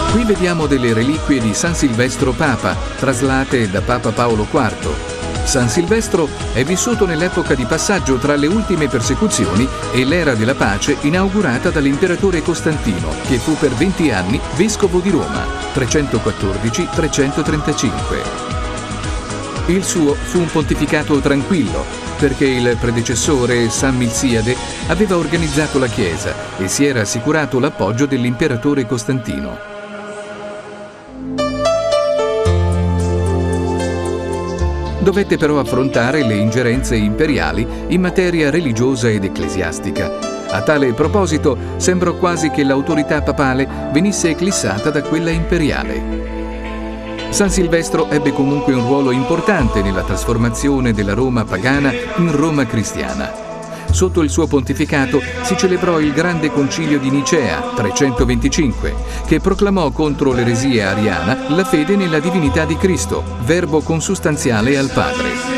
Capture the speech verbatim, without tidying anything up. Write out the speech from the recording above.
Qui vediamo delle reliquie di San Silvestro Papa, traslate da Papa Paolo quarto. San Silvestro è vissuto nell'epoca di passaggio tra le ultime persecuzioni e l'era della pace inaugurata dall'imperatore Costantino, che fu per venti anni vescovo di Roma, trecentoquattordici trecentotrentacinque. Il suo fu un pontificato tranquillo, perché il predecessore San Milziade aveva organizzato la Chiesa e si era assicurato l'appoggio dell'imperatore Costantino. Dovette però affrontare le ingerenze imperiali in materia religiosa ed ecclesiastica. A tale proposito, sembrò quasi che l'autorità papale venisse eclissata da quella imperiale. San Silvestro ebbe comunque un ruolo importante nella trasformazione della Roma pagana in Roma cristiana. Sotto il suo pontificato si celebrò il Grande Concilio di Nicea, trecentoventicinque, che proclamò contro l'eresia ariana la fede nella divinità di Cristo, verbo consustanziale al Padre.